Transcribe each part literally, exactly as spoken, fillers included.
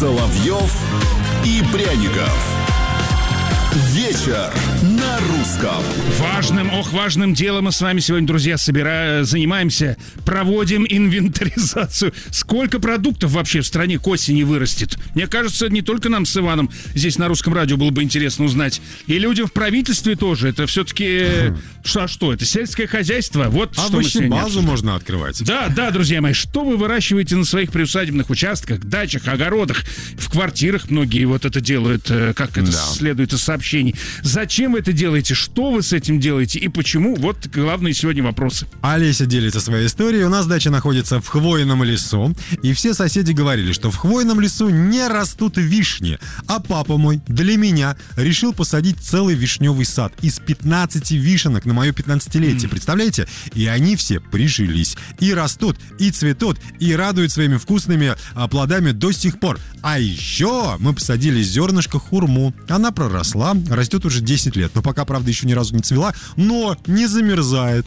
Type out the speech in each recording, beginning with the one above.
Соловьев и Пряников. Вечер на русском. Важным, ох, важным делом мы с вами сегодня, друзья, собираем, занимаемся. Проводим инвентаризацию. Сколько продуктов вообще в стране к осени вырастет? Мне кажется, не только нам с Иваном здесь на Русском радио было бы интересно узнать. И людям в правительстве тоже. Это все-таки... Что, что это? Сельское хозяйство? Вот а что мы сегодня базу обсуждаем. можно открывать. Да, да, друзья мои. Что вы выращиваете на своих приусадебных участках, дачах, огородах, в квартирах? Многие вот это делают, как это Да. следует из сообщений. Зачем вы это делаете? Что вы с этим делаете? И почему? Вот главные сегодня вопросы. Олеся делится своей историей. У нас дача находится в хвойном лесу. И все соседи говорили, что в хвойном лесу не растут вишни. А папа мой для меня решил посадить целый вишневый сад из пятнадцати вишенок на мое пятнадцатилетие. Mm. Представляете? И они все прижились. И растут, и цветут, и радуют своими вкусными а, плодами до сих пор. А еще мы посадили зернышко хурму. Она проросла, растет уже десять лет. Но пока, правда, еще ни разу не цвела, но не замерзает.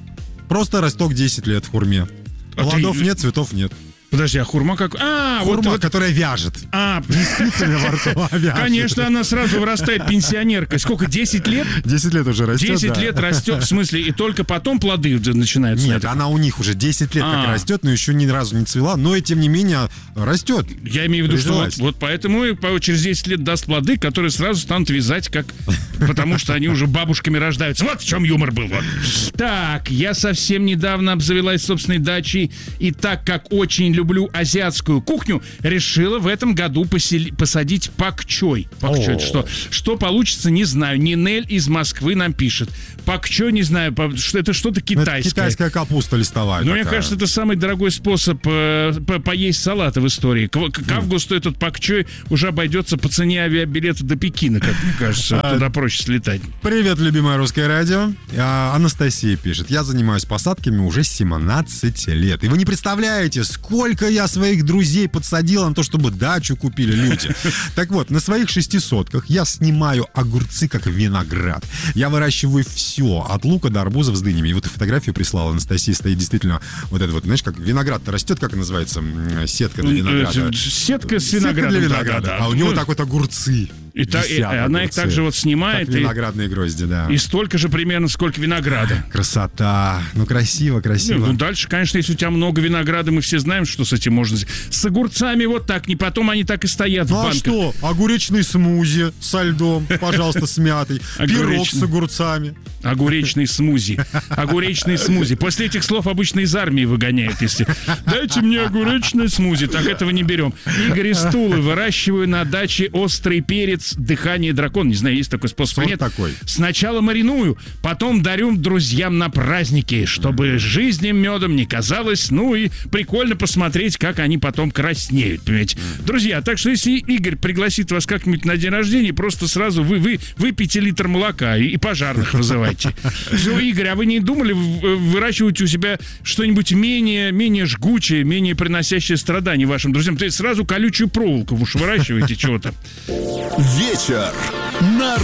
Просто расток десять лет в хурме. А Плодов ты... нет, цветов нет. Подожди, а хурма как... А, хурма, вот, вот... которая вяжет. А, не спицами во рту, а вяжет. Конечно, она сразу вырастает пенсионеркой. Сколько, десять лет? десять лет уже растет, десять да. лет растет, в смысле, и только потом плоды начинаются? Нет, она у них уже десять лет а. как растет, но еще ни разу не цвела, но и тем не менее растет. Я имею в виду, что вот, вот поэтому через десять лет даст плоды, которые сразу станут вязать, как... потому что они уже бабушками рождаются. Вот в чем юмор был. Вот. Так, я совсем недавно обзавелась собственной дачей, и так как очень люблю азиатскую кухню, решила в этом году посели... посадить пак-чой. Пак-чой, это что? Что получится, не знаю. Нинель из Москвы нам пишет. Пак-чой, не знаю, что это что-то китайское. Это китайская капуста листовая. Ну, такая. мне кажется, это самый дорогой способ э, по- поесть салата в истории. К, к августу этот пак-чой уже обойдется по цене авиабилета до Пекина, как мне кажется. Туда проще слетать. Привет, любимое русское радио. А, Анастасия пишет. Я занимаюсь посадками уже семнадцать лет. И вы не представляете, сколько я своих друзей подсадила на то, чтобы дачу купили люди. Так вот, на своих шести сотках я снимаю огурцы как виноград. Я выращиваю все, от лука до арбузов с дынями. И вот фотографию прислала Анастасия, стоит действительно вот это вот, знаешь, как виноград-то растет, как называется, сетка для винограда. Сетка с виноградом. Сетка для винограда. Да, да, да. А у него так вот огурцы. И, та, и она их также вот снимает. Как виноградные и, грозди, да. И столько же примерно, сколько винограда. Красота. Ну, красиво, красиво. Ну, дальше, конечно, если у тебя много винограда, мы все знаем, что с этим можно сделать. С огурцами вот так, не потом они так и стоят ну, в банках. Ну, а что? Огуречный смузи со льдом, пожалуйста, с мятой. Пирог с огурцами. Огуречный смузи. Огуречный смузи. После этих слов обычно из армии выгоняют, если... Дайте мне огуречный смузи. Так этого не берем. Игорь из Тулы. Выращиваю на даче острый перец. Дыхание дракона. Не знаю, есть такой способ. Сорт нет. такой. Сначала мариную, потом дарю друзьям на праздники, чтобы жизнь им медом не казалась. Ну и прикольно посмотреть, как они потом краснеют. Понимаете? Друзья, так что если Игорь пригласит вас как-нибудь на день рождения, просто сразу вы, вы выпейте литр молока и, и пожарных вызывайте. Все, Игорь, а вы не думали выращивать у себя что-нибудь менее, менее жгучее, менее приносящее страдания вашим друзьям? То есть сразу колючую проволоку вы уж выращиваете чего-то. Вечер на